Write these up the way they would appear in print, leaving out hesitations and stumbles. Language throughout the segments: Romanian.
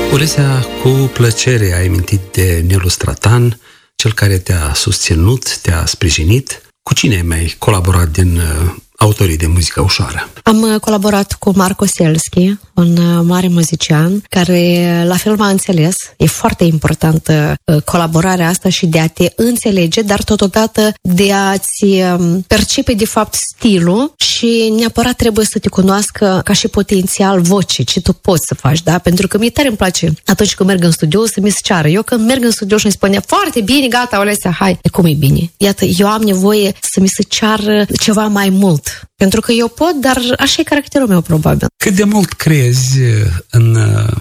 Olesea, cu plăcere ai amintit de Nelu Stratan, cel care te-a susținut, te-a sprijinit. Cu cine ai mai colaborat din autorii de muzică ușoară? Am colaborat cu Marco Selski, un mare muzician, care la fel m-a înțeles. E foarte importantă colaborarea asta și de a te înțelege, dar totodată de a-ți percepe de fapt stilul și neapărat trebuie să te cunoască ca și potențial voce, ce tu poți să faci, da? Pentru că mie tare îmi place atunci când merg în studio să mi se ceară. Eu când merg în studio și îmi spune foarte bine, gata, Olesea, hai. Cum e bine? Iată, eu am nevoie să mi se ceară ceva mai mult. Pentru că eu pot, dar așa e caracterul meu, probabil. Cât de mult crezi în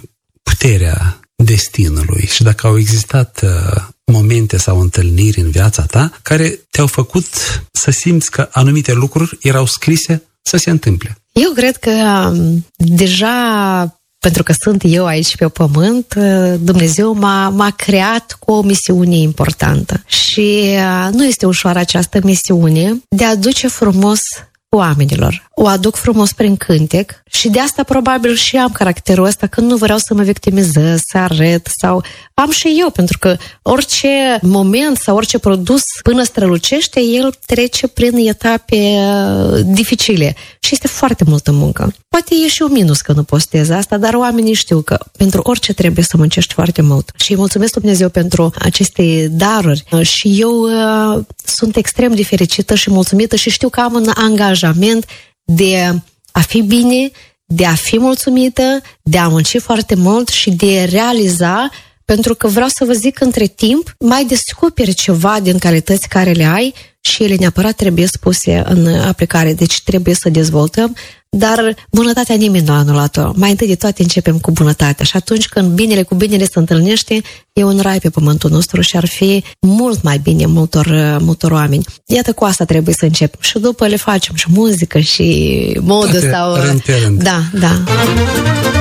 puterea destinului și dacă au existat momente sau întâlniri în viața ta care te-au făcut să simți că anumite lucruri erau scrise să se întâmple? Eu cred că deja, pentru că sunt eu aici pe pământ, Dumnezeu m-a creat cu o misiune importantă. Și nu este ușoară această misiune de a duce frumos oamenilor. O aduc frumos prin cântec și de asta probabil și am caracterul ăsta că nu vreau să mă victimizez, să arăt sau am și eu, pentru că orice moment sau orice produs până strălucește, el trece prin etape dificile și este foarte multă muncă. Poate e și un minus că nu postez asta, dar oamenii știu că pentru orice trebuie să muncești foarte mult. Și îi mulțumesc Dumnezeu pentru aceste daruri și eu sunt extrem de fericită și mulțumită și știu că am un angajament de a fi bine, de a fi mulțumită, de a munci foarte mult și de a realiza, pentru că vreau să vă zic că între timp mai descoperi ceva din calități care le ai și ele neapărat trebuie spuse în aplicare, deci trebuie să dezvoltăm, dar bunătatea nimeni nu a anulat-o. Mai întâi de toate începem cu bunătatea și atunci când binele cu binele se întâlnește, e un rai pe pământul nostru și ar fi mult mai bine multor oameni. Iată, cu asta trebuie să începem și după le facem și muzică și modă sau... Rând pe rând. Da.